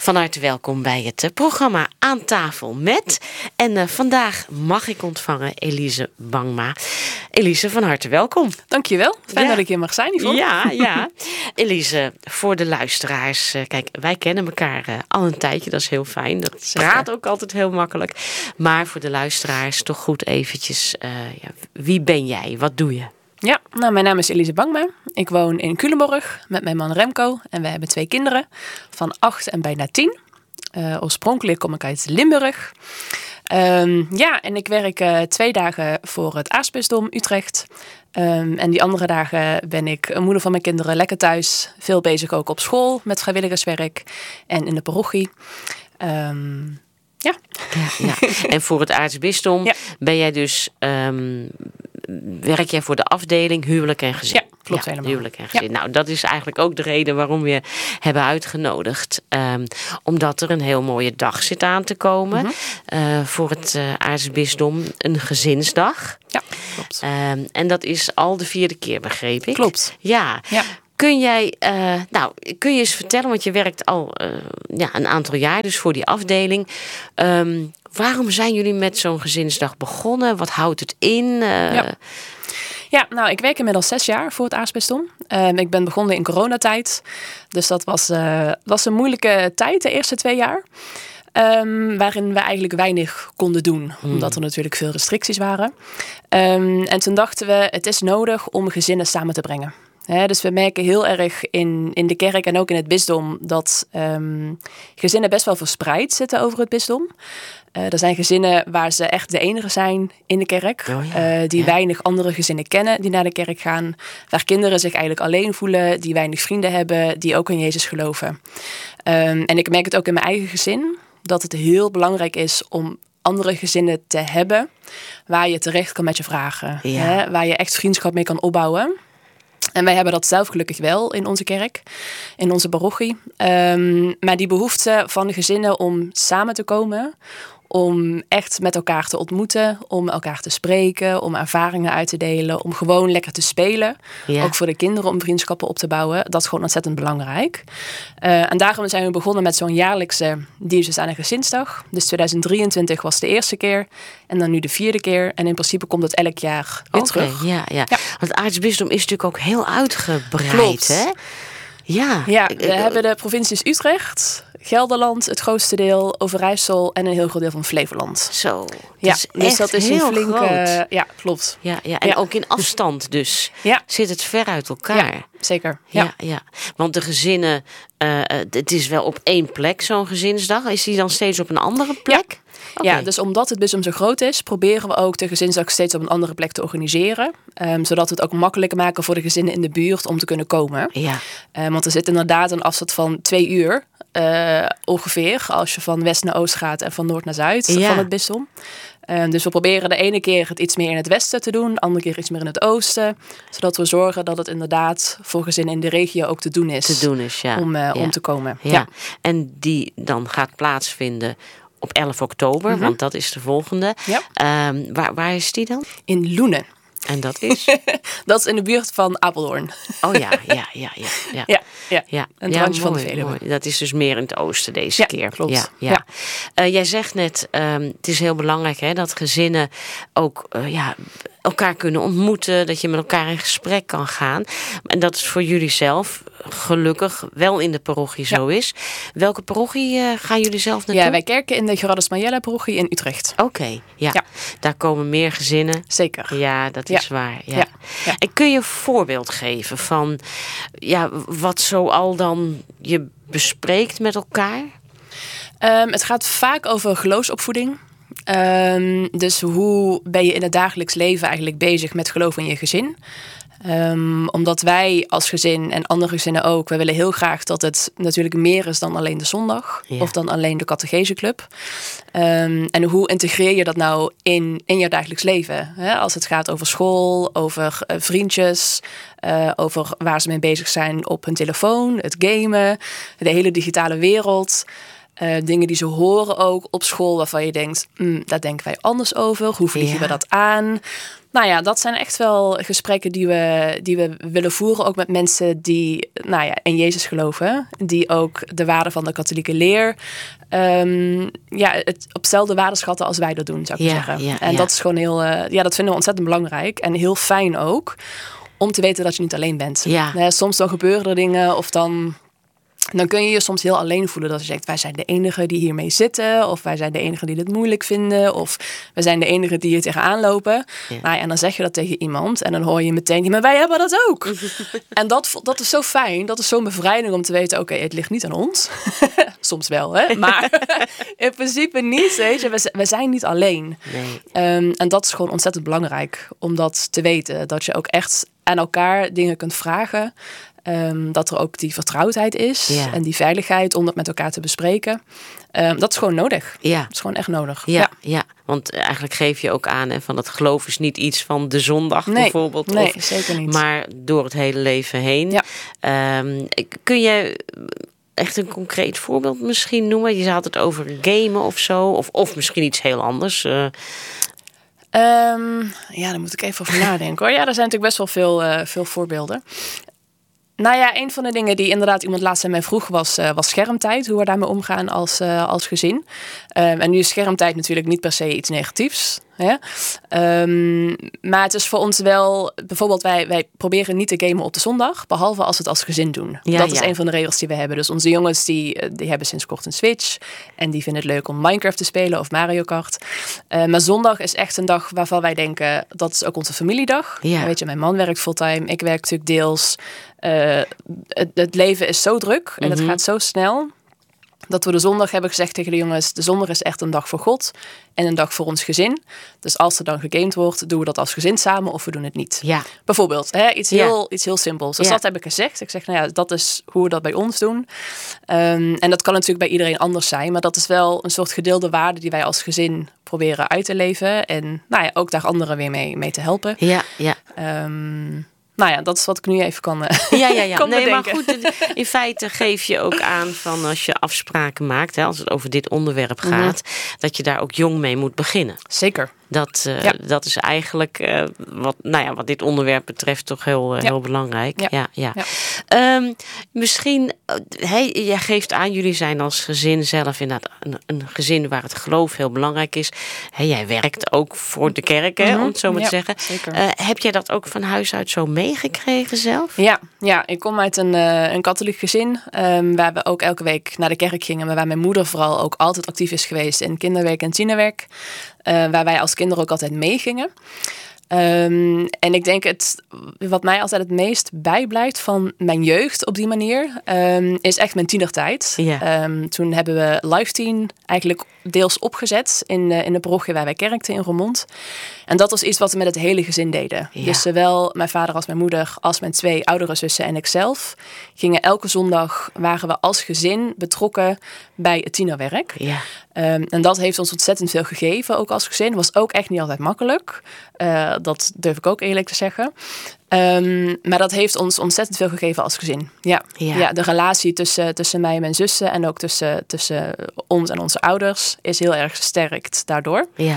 Van harte welkom bij het programma Aan tafel met. En vandaag mag ik ontvangen Elise Bangma. Elise, van harte welkom. Dankjewel. Fijn dat ik hier mag zijn, Yvonne. Ja. Elise, voor de luisteraars. Kijk, wij kennen elkaar al een tijdje. Dat is heel fijn. Dat praat ook altijd heel makkelijk. Maar voor de luisteraars toch goed eventjes. Wie ben jij? Wat doe je? Ja, mijn naam is Elise Bangma. Ik woon in Culemborg met mijn man Remco. En we hebben 2 kinderen van 8 en bijna 10. Oorspronkelijk kom ik uit Limburg. En ik werk 2 dagen voor het Aartsbisdom Utrecht. En die andere dagen ben ik moeder van mijn kinderen, lekker thuis. Veel bezig ook op school met vrijwilligerswerk en in de parochie. Ja. En voor het Aartsbisdom ben jij dus... werk jij voor de afdeling huwelijk en gezin? Ja, klopt helemaal. Huwelijk en gezin. Ja. Nou, dat is eigenlijk ook de reden waarom we je hebben uitgenodigd. Omdat er een heel mooie dag zit aan te komen. Voor het Aartsbisdom. Een gezinsdag. Ja, klopt. En dat is al de 4e keer, begreep ik. Klopt. Ja. Kun je eens vertellen, want je werkt al een aantal jaar dus voor die afdeling. Waarom zijn jullie met zo'n gezinsdag begonnen? Wat houdt het in? Ja, ik werk inmiddels 6 jaar voor het Aartsbisdom. Ik ben begonnen in coronatijd. Dus dat was een moeilijke tijd, de eerste 2 jaar. Waarin we eigenlijk weinig konden doen. Omdat er natuurlijk veel restricties waren. En toen dachten we, het is nodig om gezinnen samen te brengen. Dus we merken heel erg in de kerk en ook in het bisdom dat gezinnen best wel verspreid zitten over het bisdom. Er zijn gezinnen waar ze echt de enige zijn in de kerk. Die weinig andere gezinnen kennen die naar de kerk gaan. Waar kinderen zich eigenlijk alleen voelen. Die weinig vrienden hebben. Die ook in Jezus geloven. En ik merk het ook in mijn eigen gezin. Dat het heel belangrijk is om andere gezinnen te hebben. Waar je terecht kan met je vragen. Waar je echt vriendschap mee kan opbouwen. En wij hebben dat zelf gelukkig wel in onze kerk, in onze parochie. Maar die behoefte van de gezinnen om samen te komen, om echt met elkaar te ontmoeten, om elkaar te spreken, om ervaringen uit te delen, om gewoon lekker te spelen. Ja. Ook voor de kinderen om vriendschappen op te bouwen. Dat is gewoon ontzettend belangrijk. En daarom zijn we begonnen met zo'n jaarlijkse dienst aan een gezinsdag. Dus 2023 was de eerste keer en dan nu de 4e keer. En in principe komt het elk jaar weer terug. Ja. Want het Aartsbisdom is natuurlijk ook heel uitgebreid. Klopt. Hè? Ja, we hebben de provincies Utrecht, Gelderland, het grootste deel, Overijssel en een heel groot deel van Flevoland. Zo, dus dat is heel een flinke groot. Ja, klopt. Ja. En ook in afstand dus zit het ver uit elkaar. Ja, zeker. Ja. Want de gezinnen, het is wel op 1 plek zo'n gezinsdag. Is die dan steeds op een andere plek? Ja. Ja, dus omdat het bisdom zo groot is, proberen we ook de gezinsdag steeds op een andere plek te organiseren. Zodat we het ook makkelijker maken voor de gezinnen in de buurt om te kunnen komen. Ja. Want er zit inderdaad een afstand van 2 uur ongeveer. Als je van west naar oost gaat en van noord naar zuid van het bisdom. Dus we proberen de ene keer het iets meer in het westen te doen. De andere keer iets meer in het oosten. Zodat we zorgen dat het inderdaad voor gezinnen in de regio ook te doen is. Om te komen. Ja. En die dan gaat plaatsvinden op 11 oktober, want dat is de volgende. Ja. Waar is die dan? In Loenen. En dat is? Dat is in de buurt van Apeldoorn. Oh ja. Een randje van de Veluwe. Mooi. Dat is dus meer in het oosten deze keer. Klopt. Ja. Jij zegt net, het is heel belangrijk dat gezinnen ook elkaar kunnen ontmoeten. Dat je met elkaar in gesprek kan gaan. En dat is voor jullie zelf gelukkig wel in de parochie zo is. Welke parochie gaan jullie zelf naartoe? Ja, wij kerken in de Gerardus Majella parochie in Utrecht. Oké. Daar komen meer gezinnen. Zeker. Ja, dat is waar. Ja. En kun je een voorbeeld geven van wat zoal dan je bespreekt met elkaar? Het gaat vaak over geloofsopvoeding. Dus hoe ben je in het dagelijks leven eigenlijk bezig met geloof in je gezin? Omdat wij als gezin en andere gezinnen ook, we willen heel graag dat het natuurlijk meer is dan alleen de zondag. Of dan alleen de catecheseclub. En hoe integreer je dat nou in je dagelijks leven? Als het gaat over school, over vriendjes, over waar ze mee bezig zijn op hun telefoon, het gamen, de hele digitale wereld. Dingen die ze horen ook op school waarvan je denkt, daar denken wij anders over. Hoe vliegen we dat aan? Nou ja, dat zijn echt wel gesprekken die we willen voeren. Ook met mensen die in Jezus geloven. Die ook de waarden van de katholieke leer het op dezelfde waarde schatten als wij dat doen, zou ik zeggen. En dat is gewoon heel, dat vinden we ontzettend belangrijk. En heel fijn ook om te weten dat je niet alleen bent. Ja. Soms dan gebeuren er dingen of dan kun je je soms heel alleen voelen. Dat je zegt, wij zijn de enigen die hiermee zitten. Of wij zijn de enigen die dit moeilijk vinden. Of wij zijn de enigen die hier tegenaan lopen. Ja. En dan zeg je dat tegen iemand. En dan hoor je meteen, maar wij hebben dat ook. En dat is zo fijn. Dat is zo'n bevrijding om te weten, oké, het ligt niet aan ons. Soms wel, hè. Maar in principe niet. Weet je. We zijn niet alleen. Nee. En dat is gewoon ontzettend belangrijk. Om dat te weten. Dat je ook echt aan elkaar dingen kunt vragen. Dat er ook die vertrouwdheid is en die veiligheid om dat met elkaar te bespreken. Dat is gewoon nodig. Ja. Dat is gewoon echt nodig. Ja. Want eigenlijk geef je ook aan van dat geloof is niet iets van de zondag bijvoorbeeld. Nee, zeker niet. Maar door het hele leven heen. Ja. Kun je echt een concreet voorbeeld misschien noemen? Je had het over gamen of zo. Of misschien iets heel anders. Daar moet ik even over nadenken hoor. Ja, er zijn natuurlijk best wel veel voorbeelden. Nou ja, een van de dingen die inderdaad iemand laatst aan mij vroeg was schermtijd. Hoe we daarmee omgaan als gezin. En nu is schermtijd natuurlijk niet per se iets negatiefs. Hè? Maar het is voor ons wel, bijvoorbeeld wij proberen niet te gamen op de zondag. Behalve als we het als gezin doen. Dat is een van de regels die we hebben. Dus onze jongens die hebben sinds kort een Switch. En die vinden het leuk om Minecraft te spelen of Mario Kart. Maar zondag is echt een dag waarvan wij denken, dat is ook onze familiedag. Ja. Weet je, mijn man werkt fulltime. Ik werk natuurlijk deels. Het leven is zo druk en het gaat zo snel. Dat we de zondag hebben gezegd tegen de jongens, de zondag is echt een dag voor God en een dag voor ons gezin. Dus als er dan gegamed wordt, doen we dat als gezin samen of we doen het niet. Ja. Bijvoorbeeld, iets heel simpels. Dus dat heb ik gezegd. Ik zeg, dat is hoe we dat bij ons doen. En dat kan natuurlijk bij iedereen anders zijn, maar dat is wel een soort gedeelde waarde die wij als gezin proberen uit te leven. En ook daar anderen weer mee te helpen. Ja. Dat is wat ik nu even kan kan bedenken. Maar goed, in feite geef je ook aan van als je afspraken maakt, als het over dit onderwerp gaat, dat je daar ook jong mee moet beginnen. Zeker. Dat is eigenlijk wat dit onderwerp betreft toch heel belangrijk. Ja. Misschien, jij geeft aan, jullie zijn als gezin zelf inderdaad een gezin waar het geloof heel belangrijk is. Jij werkt ook voor de kerk, om het zo maar te zeggen. Heb jij dat ook van huis uit zo meegekregen zelf? Ja, ik kom uit een katholiek gezin waar we ook elke week naar de kerk gingen, maar waar mijn moeder vooral ook altijd actief is geweest in kinderwerk en tienerwerk. Waar wij als kinderen ook altijd meegingen. En ik denk wat mij altijd het meest bijblijft van mijn jeugd op die manier, is echt mijn tienertijd. Ja. Toen hebben we Live Teen eigenlijk deels opgezet in de parochie waar wij kerkten in Roermond. En dat was iets wat we met het hele gezin deden. Ja. Dus zowel mijn vader als mijn moeder, als mijn 2 oudere zussen en ikzelf, gingen elke zondag, waren we als gezin betrokken bij het tienerwerk. Ja. En dat heeft ons ontzettend veel gegeven, ook als gezin. Het was ook echt niet altijd makkelijk. Dat durf ik ook eerlijk te zeggen. Maar dat heeft ons ontzettend veel gegeven als gezin. Ja, de relatie tussen mij en mijn zussen en ook tussen ons en onze ouders is heel erg versterkt daardoor. Ja.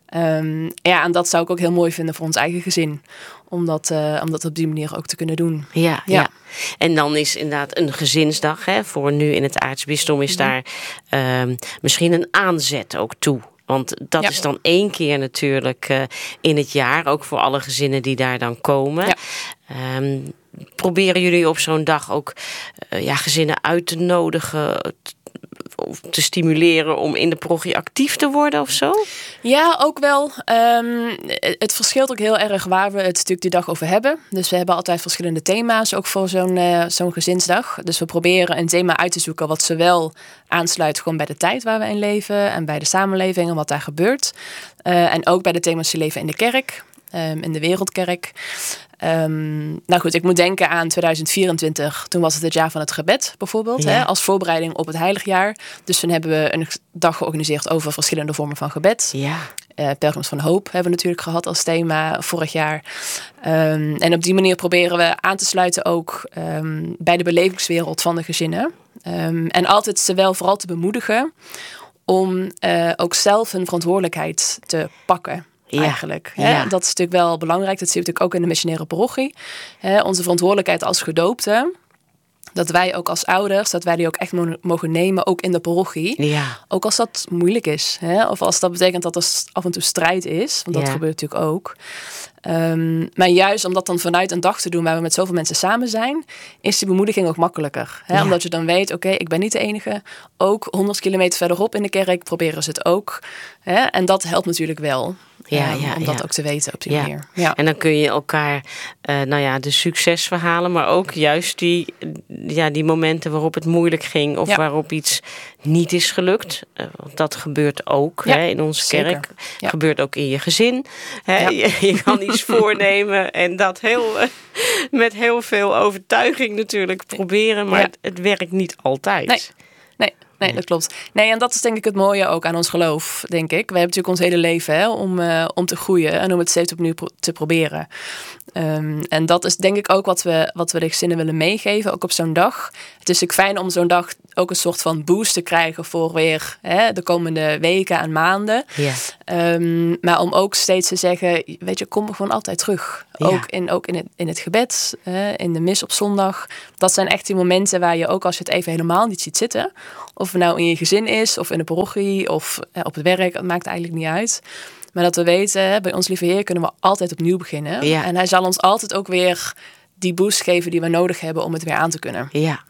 En dat zou ik ook heel mooi vinden voor ons eigen gezin. Om dat op die manier ook te kunnen doen. Ja. En dan is inderdaad een gezinsdag. Voor nu in het aartsbisdom is daar misschien een aanzet ook toe. Want dat is dan 1 keer natuurlijk in het jaar. Ook voor alle gezinnen die daar dan komen. Ja. Proberen jullie op zo'n dag ook gezinnen uit te nodigen, of te stimuleren om in de parochie actief te worden of zo? Ja, ook wel. Het verschilt ook heel erg waar we het natuurlijk die dag over hebben. Dus we hebben altijd verschillende thema's, ook voor zo'n gezinsdag. Dus we proberen een thema uit te zoeken wat zowel aansluit gewoon bij de tijd waar we in leven en bij de samenleving en wat daar gebeurt. En ook bij de thema's die leven in de kerk. In de Wereldkerk. Ik moet denken aan 2024. Toen was het jaar van het gebed bijvoorbeeld. Als voorbereiding op het heiligjaar. Dus toen hebben we een dag georganiseerd over verschillende vormen van gebed. Ja. Pelgrims van Hoop hebben we natuurlijk gehad als thema vorig jaar. En op die manier proberen we aan te sluiten ook bij de belevingswereld van de gezinnen. En altijd ze wel vooral te bemoedigen om ook zelf hun verantwoordelijkheid te pakken. Eigenlijk. Ja. Dat is natuurlijk wel belangrijk. Dat zie je natuurlijk ook in de missionaire parochie. Onze verantwoordelijkheid als gedoopten. Dat wij ook als ouders, dat wij die ook echt mogen nemen, ook in de parochie. Ja. Ook als dat moeilijk is. Of als dat betekent dat er af en toe strijd is. Want dat gebeurt natuurlijk ook. Maar juist om dat dan vanuit een dag te doen waar we met zoveel mensen samen zijn, is die bemoediging ook makkelijker. Omdat je dan weet, oké, ik ben niet de enige. Ook 100 kilometer verderop in de kerk proberen ze het ook. En dat helpt natuurlijk wel. Om dat ook te weten op die manier. Ja. En dan kun je elkaar, de succesverhalen, maar ook juist die momenten waarop het moeilijk ging of waarop iets niet is gelukt. Dat gebeurt ook in onze kerk. Ja. Gebeurt ook in je gezin. Je kan iets voornemen en dat met heel veel overtuiging natuurlijk proberen, maar het werkt niet altijd. Nee, dat klopt. Nee, en dat is denk ik het mooie ook aan ons geloof, denk ik. We hebben natuurlijk ons hele leven om te groeien en om het steeds opnieuw te proberen. En dat is denk ik ook wat we de gezinnen willen meegeven, ook op zo'n dag. Het is natuurlijk fijn om zo'n dag ook een soort van boost te krijgen voor weer de komende weken en maanden. Ja. Maar om ook steeds te zeggen, weet je, kom gewoon altijd terug. Ja. Ook in het gebed, in de mis op zondag. Dat zijn echt die momenten waar je ook als je het even helemaal niet ziet zitten, of het nou in je gezin is, of in de parochie, of op het werk, het maakt eigenlijk niet uit. Maar dat we weten, bij ons lieve Heer kunnen we altijd opnieuw beginnen. Ja. En hij zal ons altijd ook weer die boost geven die we nodig hebben om het weer aan te kunnen.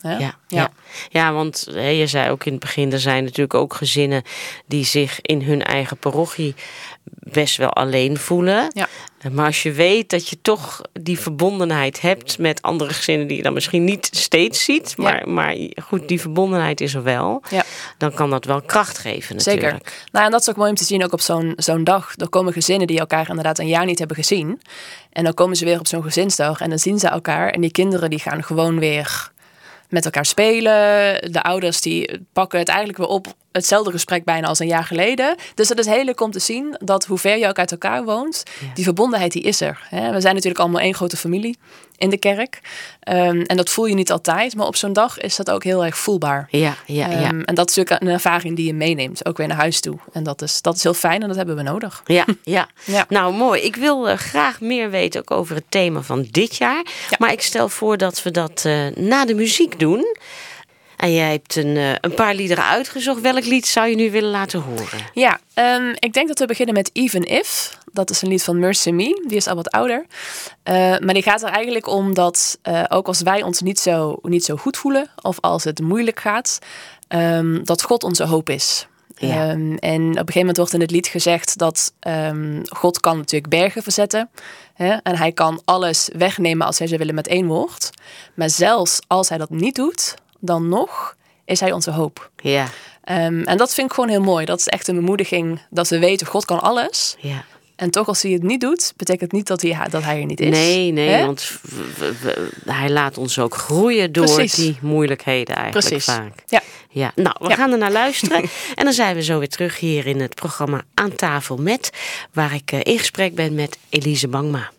Ja, want je zei ook in het begin, er zijn natuurlijk ook gezinnen die zich in hun eigen parochie best wel alleen voelen. Ja. Maar als je weet dat je toch die verbondenheid hebt met andere gezinnen die je dan misschien niet steeds ziet, maar goed, die verbondenheid is er wel, dan kan dat wel kracht geven natuurlijk. Zeker. Nou, en dat is ook mooi om te zien ook op zo'n dag. Er komen gezinnen die elkaar inderdaad een jaar niet hebben gezien. En dan komen ze weer op zo'n gezinsdag en dan zien ze elkaar. En die kinderen die gaan gewoon weer met elkaar spelen. De ouders die pakken het eigenlijk weer op. Hetzelfde gesprek bijna als een jaar geleden. Dus dat is heel leuk om te zien dat hoe ver je ook uit elkaar woont, die verbondenheid die is er. We zijn natuurlijk allemaal één grote familie in de kerk. En dat voel je niet altijd, maar op zo'n dag is dat ook heel erg voelbaar. Ja. En dat is natuurlijk een ervaring die je meeneemt, ook weer naar huis toe. En dat is heel fijn en dat hebben we nodig. Ja. Nou, mooi. Ik wil graag meer weten ook over het thema van dit jaar. Ja. Maar ik stel voor dat we dat na de muziek doen. En jij hebt een paar liederen uitgezocht. Welk lied zou je nu willen laten horen? Ja, ik denk dat we beginnen met Even If. Dat is een lied van Mercy Me. Die is al wat ouder. Maar die gaat er eigenlijk om dat ook als wij ons niet zo goed voelen, of als het moeilijk gaat, dat God onze hoop is. Ja. En op een gegeven moment wordt in het lied gezegd dat God kan natuurlijk bergen verzetten. En hij kan alles wegnemen als hij zou willen met één woord. Maar zelfs als hij dat niet doet, dan nog is hij onze hoop. Ja. En dat vind ik gewoon heel mooi. Dat is echt een bemoediging dat we weten, God kan alles. Ja. En toch als hij het niet doet, betekent niet dat hij er niet is. Nee, want hij laat ons ook groeien door die moeilijkheden eigenlijk vaak. Ja. Nou, we gaan er naar luisteren. En dan zijn we zo weer terug hier in het programma Aan Tafel Met, waar ik in gesprek ben met Elise Bangma.